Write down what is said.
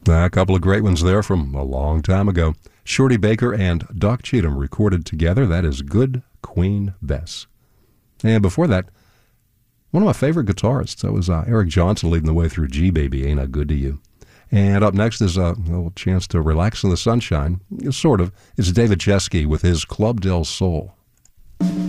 A couple of great ones there from a long time ago. Shorty Baker and Doc Cheatham recorded together. That is Good Queen Bess. And before that, one of my favorite guitarists, that was Eric Johnson leading the way through G Baby, Ain't I Good to You. And up next is a little chance to relax in the sunshine, sort of. It's David Chesky with his Club Del Sol.